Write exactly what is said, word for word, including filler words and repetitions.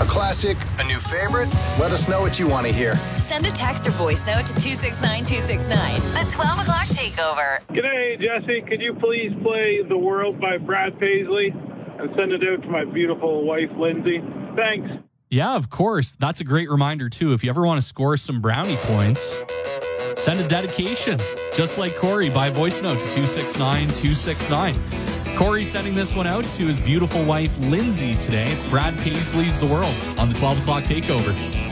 classic? A new favorite? Let us know what you want to hear. Send a text or voice note to two six nine two six nine. The twelve o'clock takeover. G'day, Jesse. Could you please play The World by Brad Paisley and send it out to my beautiful wife, Lindsay? Thanks. Yeah, of course. That's a great reminder, too. If you ever want to score some brownie points, send a dedication, just like Corey, by voice note to two six nine two six nine. Corey sending this one out to his beautiful wife, Lindsay, today. It's Brad Paisley's The World on the twelve o'clock takeover.